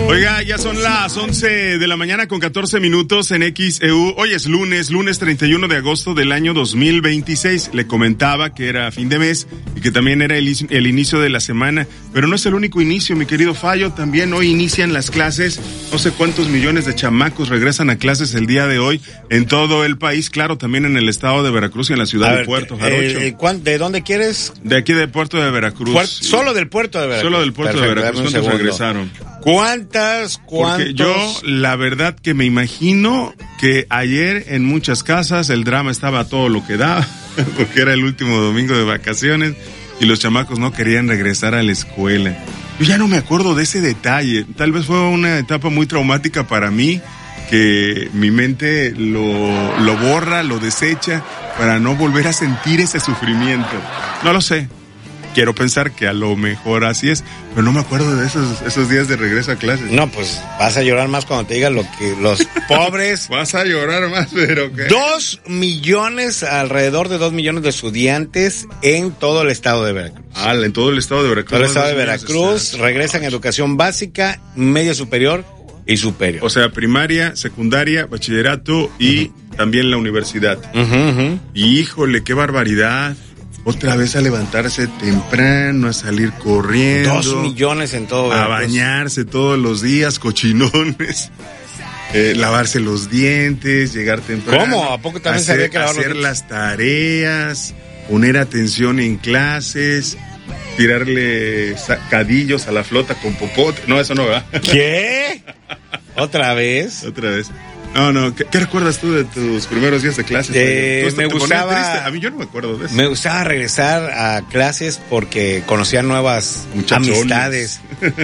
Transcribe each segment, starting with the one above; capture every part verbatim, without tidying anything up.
Oiga, ya son las once de la mañana con catorce minutos en X E U. Hoy es lunes, lunes treinta y uno de agosto del año dos mil veintiséis. Le comentaba que era fin de mes y que también era el, el inicio de la semana. Pero no es el único inicio, mi querido Fallo. También hoy inician las clases. No sé cuántos millones de chamacos regresan a clases el día de hoy en todo el país. Claro, también en el estado de Veracruz y en la ciudad a de ver, Puerto Jarocho. Eh, ¿De dónde quieres? De aquí de Puerto de Veracruz. Puerto, solo del Puerto de Veracruz. Solo del Puerto Perfecto, de Veracruz. ¿Cuántos regresaron? ¿Cuántas? ¿Cuántos? Porque yo, la verdad que me imagino que ayer en muchas casas el drama estaba a todo lo que daba, porque era el último domingo de vacaciones y los chamacos no querían regresar a la escuela. Yo ya no me acuerdo de ese detalle. Tal vez fue una etapa muy traumática para mí, que mi mente lo, lo borra, lo desecha, para no volver a sentir ese sufrimiento. No lo sé. Quiero pensar que a lo mejor así es, pero no me acuerdo de esos esos días de regreso a clases. No, pues vas a llorar más cuando te digan lo que los pobres... Vas a llorar más, pero ¿qué? Dos millones, alrededor de dos millones de estudiantes en todo el estado de Veracruz. Ah, en todo el estado de Veracruz. Todo el estado de Veracruz regresan a educación básica, media superior y superior. O sea, primaria, secundaria, bachillerato y uh-huh. también la universidad. Uh-huh, uh-huh. Y híjole, qué barbaridad. Otra vez a levantarse temprano, a salir corriendo. Dos millones en todo. A bañarse todos los días, cochinones. Eh, lavarse los dientes, llegar temprano. ¿Cómo? ¿A poco también hacer, sabía que lavar los hacer las tareas, poner atención en clases, tirarle cadillos a la flota con popote. No, eso no va. ¿Qué? ¿Otra vez? Otra vez. No, no, ¿qué, ¿qué recuerdas tú de tus primeros días de clases? Eh, me gustaba, a mí yo no me acuerdo de eso. Me gustaba regresar a clases porque conocía nuevas Muchachones. amistades.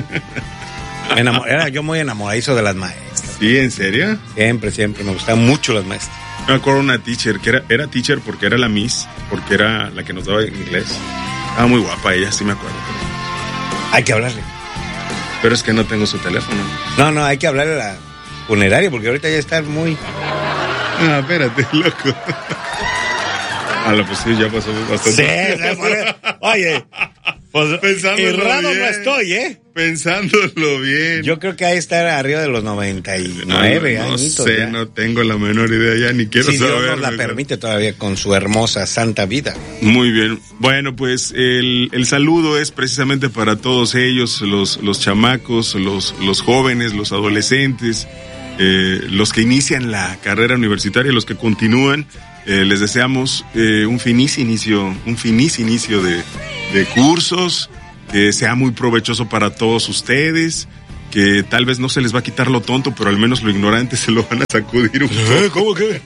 Me enamor, era yo muy enamoradizo de las maestras. ¿Sí, en serio? Siempre, siempre, me gustaban mucho las maestras. Me acuerdo una teacher, que era, era teacher porque era la miss, porque era la que nos daba inglés. Estaba muy guapa ella, sí me acuerdo. Hay que hablarle. Pero es que no tengo su teléfono. No, no, hay que hablarle a la funeraria, porque ahorita ya está muy... Ah, espérate, loco. Ah, pues sí, ya pasó bastante. Sí, oye, pues pensándolo errado bien, no estoy, ¿eh? Pensándolo bien. Yo creo que hay que estar arriba de los noventa y nueve no, no añitos. sé, ya. No tengo la menor idea, ya ni quiero si saber. Dios nos la permite todavía con su hermosa santa vida. Muy bien. Bueno, pues el, el saludo es precisamente para todos ellos, los, los chamacos, los, los jóvenes, los adolescentes, eh, los que inician la carrera universitaria, los que continúan. Eh, les deseamos eh, un feliz inicio, un feliz inicio de, de cursos, que sea muy provechoso para todos ustedes, que tal vez no se les va a quitar lo tonto, pero al menos lo ignorante se lo van a sacudir un poco. ¿Cómo que?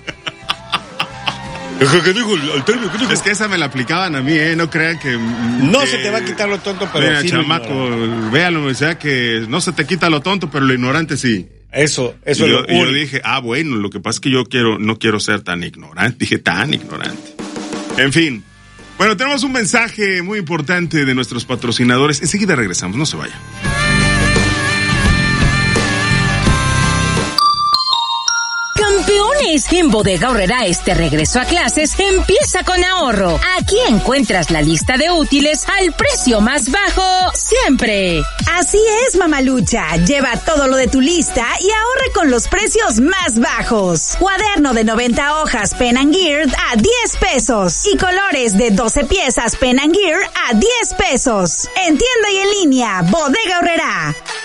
¿Qué dijo el término? ¿Qué dijo? Es que esa me la aplicaban a mí, ¿eh? No crean que... No que, se te va a quitar lo tonto, pero mira, sí... chamaco, véalo, o sea que no se te quita lo tonto, pero lo ignorante sí. Eso, eso y yo, es lo y yo dije, ah, bueno, lo que pasa es que yo quiero, no quiero ser tan ignorante. Dije, tan ignorante. En fin. Bueno, tenemos un mensaje muy importante de nuestros patrocinadores. Enseguida regresamos, no se vaya. Campeones, en Bodega Aurrerá este regreso a clases empieza con ahorro. Aquí encuentras la lista de útiles al precio más bajo siempre. Así es, mamalucha. Lleva todo lo de tu lista y ahorre con los precios más bajos. Cuaderno de noventa hojas Pen and Gear a diez pesos. Y colores de doce piezas Pen and Gear a diez pesos. En tienda y en línea, Bodega Aurrerá.